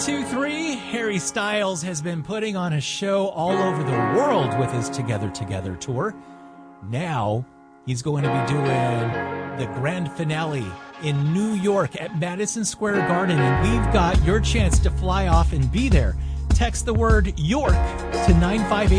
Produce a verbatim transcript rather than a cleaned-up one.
Two, three. Harry Styles has been putting on a show all over the world with his Together Together tour. Now he's going to be doing the grand finale in New York at Madison Square Garden, and we've got your chance to fly off and be there. Text the word York to nine five eight.